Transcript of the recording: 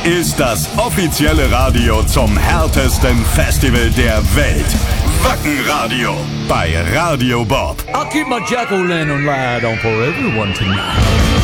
ist das offizielle Radio zum härtesten Festival der Welt. Wacken Radio bei Radio Bob. I'll keep my jack-o'-lantern light on for everyone tonight.